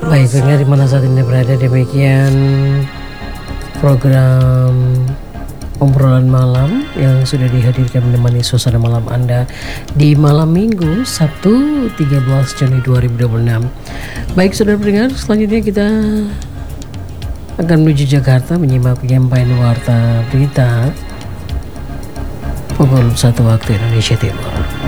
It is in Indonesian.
Baik, pendengar di mana saat ini berada, demikian program obrolan malam yang sudah dihadirkan menemani suasana malam Anda di malam Minggu Sabtu 13 Juni 2026. Baik saudara pendengar, selanjutnya kita akan menuju Jakarta menyimak penyampaian warta berita pukul 1 waktu Indonesia Timur.